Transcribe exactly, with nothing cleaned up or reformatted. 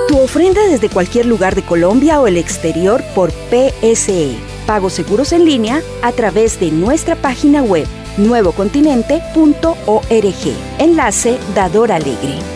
Tu ofrenda desde cualquier lugar de Colombia o el exterior por P S E. Pagos seguros en línea a través de nuestra página web nuevo continente punto org. Enlace Dador Alegre.